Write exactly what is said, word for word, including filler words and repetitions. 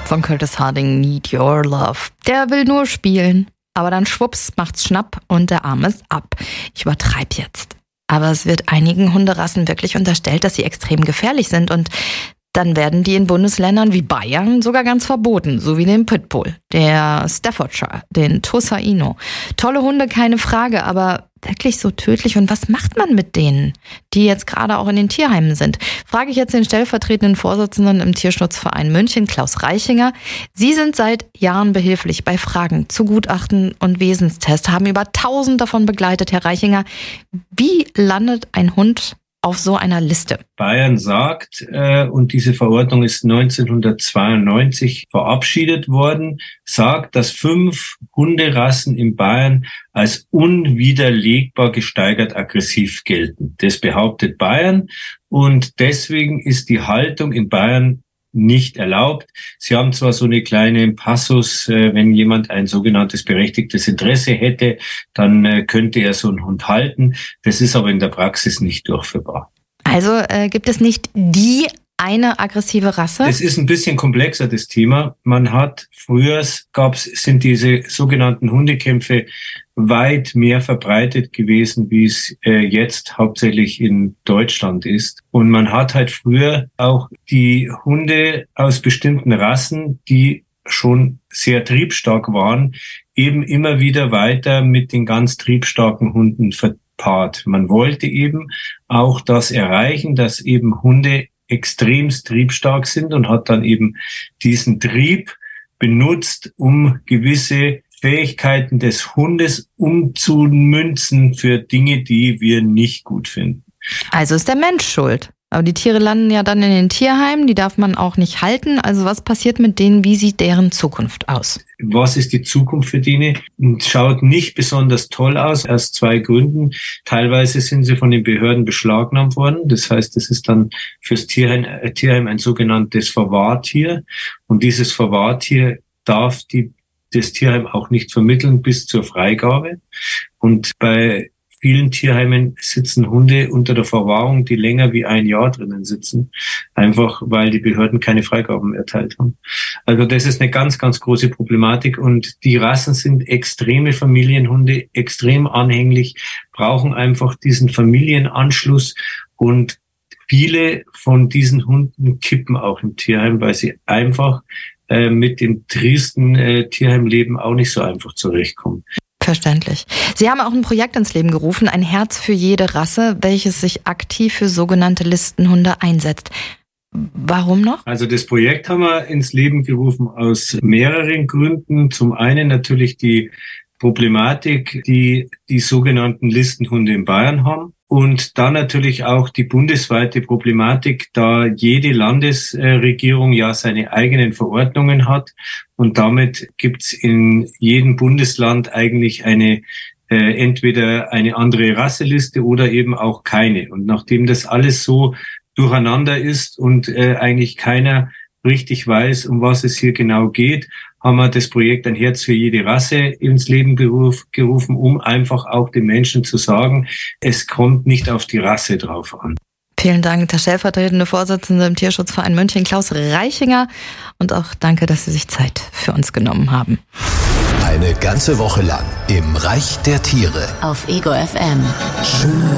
von Curtis Harding, Need Your Love. Der will nur spielen, aber dann schwupps macht's Schnapp und der Arm ist ab. Ich übertreibe jetzt. Aber es wird einigen Hunderassen wirklich unterstellt, dass sie extrem gefährlich sind und dann werden die in Bundesländern wie Bayern sogar ganz verboten, so wie den Pitbull, der Staffordshire, den Tosa Inu. Tolle Hunde, keine Frage, aber wirklich so tödlich. Und was macht man mit denen, die jetzt gerade auch in den Tierheimen sind? Frage ich jetzt den stellvertretenden Vorsitzenden im Tierschutzverein München, Klaus Reichinger. Sie sind seit Jahren behilflich bei Fragen zu Gutachten und Wesenstest, haben über tausend davon begleitet. Herr Reichinger, wie landet ein Hund auf so einer Liste? Bayern sagt, äh, und diese Verordnung ist neunzehnhundertzweiundneunzig verabschiedet worden, sagt, dass fünf Hunderassen in Bayern als unwiderlegbar gesteigert aggressiv gelten. Das behauptet Bayern und deswegen ist die Haltung in Bayern nicht erlaubt. Sie haben zwar so eine kleine Passus, äh, wenn jemand ein sogenanntes berechtigtes Interesse hätte, dann äh, könnte er so einen Hund halten. Das ist aber in der Praxis nicht durchführbar. Also äh, gibt es nicht die eine aggressive Rasse? Das ist ein bisschen komplexer, das Thema. Man hat früher gab's, sind diese sogenannten Hundekämpfe weit mehr verbreitet gewesen, wie es äh, jetzt hauptsächlich in Deutschland ist. Und man hat halt früher auch die Hunde aus bestimmten Rassen, die schon sehr triebstark waren, eben immer wieder weiter mit den ganz triebstarken Hunden verpaart. Man wollte eben auch das erreichen, dass eben Hunde extremst triebstark sind und hat dann eben diesen Trieb benutzt, um gewisse Fähigkeiten des Hundes umzumünzen für Dinge, die wir nicht gut finden. Also ist der Mensch schuld. Aber die Tiere landen ja dann in den Tierheimen, die darf man auch nicht halten. Also was passiert mit denen? Wie sieht deren Zukunft aus? Was ist die Zukunft für die? Schaut nicht besonders toll aus, aus zwei Gründen. Teilweise sind sie von den Behörden beschlagnahmt worden. Das heißt, es ist dann fürs Tierheim, äh, Tierheim ein sogenanntes Verwahrtier. Und dieses Verwahrtier darf die, das Tierheim auch nicht vermitteln bis zur Freigabe. Und bei vielen Tierheimen sitzen Hunde unter der Verwahrung, die länger wie ein Jahr drinnen sitzen, einfach weil die Behörden keine Freigaben erteilt haben. Also das ist eine ganz, ganz große Problematik und die Rassen sind extreme Familienhunde, extrem anhänglich, brauchen einfach diesen Familienanschluss und viele von diesen Hunden kippen auch im Tierheim, weil sie einfach äh, mit dem tristen äh, Tierheimleben auch nicht so einfach zurechtkommen. Verständlich. Sie haben auch ein Projekt ins Leben gerufen, ein Herz für jede Rasse, welches sich aktiv für sogenannte Listenhunde einsetzt. Warum noch? Also das Projekt haben wir ins Leben gerufen aus mehreren Gründen. Zum einen natürlich die Problematik, die die sogenannten Listenhunde in Bayern haben. Und dann natürlich auch die bundesweite Problematik, da jede Landesregierung ja seine eigenen Verordnungen hat. Und damit gibt's in jedem Bundesland eigentlich eine äh, entweder eine andere Rasseliste oder eben auch keine. Und nachdem das alles so durcheinander ist und äh, eigentlich keiner richtig weiß, um was es hier genau geht, haben wir das Projekt Ein Herz für jede Rasse ins Leben beruf, gerufen, um einfach auch den Menschen zu sagen, es kommt nicht auf die Rasse drauf an. Vielen Dank, der stellvertretende Vorsitzende im Tierschutzverein München, Klaus Reichinger. Und auch danke, dass Sie sich Zeit für uns genommen haben. Eine ganze Woche lang im Reich der Tiere. Auf Ego F M. Schön.